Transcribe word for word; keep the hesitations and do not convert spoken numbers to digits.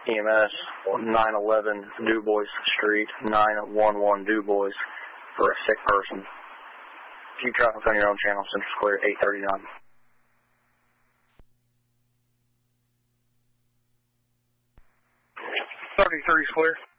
E M S, nine eleven DuBois Street, nine one one DuBois, for a sick person. Keep traffic on your own channel, Central Square, eight thirty-nine. thirty-three Square.